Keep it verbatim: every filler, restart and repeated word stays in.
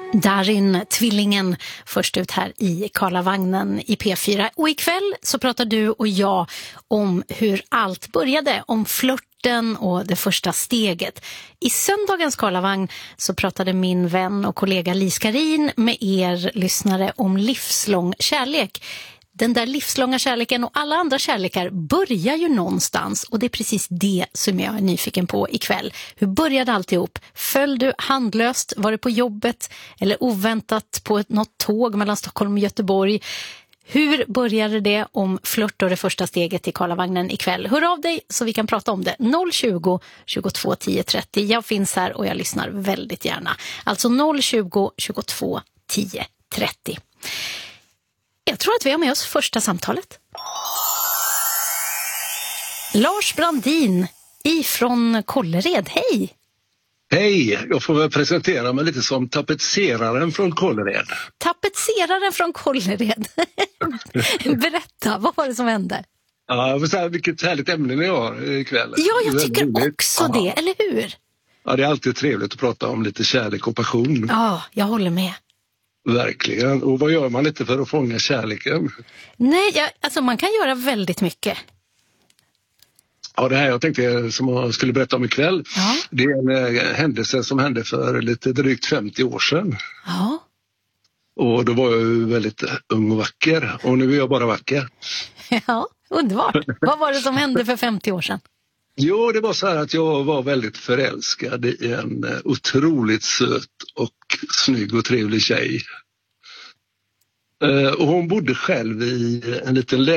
Darin, tvillingen, först ut här i Karlavagnen i P fyra. Och ikväll så pratar du och jag om hur allt började, om flörten och det första steget. I söndagens Karlavagn så pratade min vän och kollega Lis Karin med er lyssnare om livslång kärlek. Den där livslånga kärleken och alla andra kärlekar börjar ju någonstans, och det är precis det som jag är nyfiken på ikväll. Hur började alltihop? Föll du handlöst? Var det på jobbet eller oväntat på ett, något tåg mellan Stockholm och Göteborg? Hur började det om flört och det första steget i Karlavagnen ikväll? Hör av dig så vi kan prata om det. noll tjugo, tjugotvå, tio, trettio. Jag finns här och jag lyssnar väldigt gärna. Alltså noll tjugo, tjugotvå, tio, trettio. Jag tror att vi har med oss första samtalet. Lars Brandin ifrån Kållered, hej! Hej, jag får väl presentera mig lite som tapetseraren från Kållered. Tapetseraren från Kållered. Berätta, vad var det som hände? Ja, jag vill säga vilket härligt ämne ni har ikväll. Ja, jag tycker väldigt också Aha. det, eller hur? Ja, det är alltid trevligt att prata om lite kärlek och passion. Ja, jag håller med. Verkligen. Och vad gör man lite för att fånga kärleken? Nej, jag, alltså man kan göra väldigt mycket. Ja, det här jag tänkte som jag skulle berätta om ikväll. Ja. Det är en äh, händelse som hände för lite drygt femtio år sedan. Ja. Och då var jag ju väldigt ung och vacker. Och nu är jag bara vacker. Ja, underbart. Vad var det som hände för femtio år sedan? Jo, det var så här att jag var väldigt förälskad i en otroligt söt och snygg och trevlig tjej. Och hon bodde själv i en liten lägenhet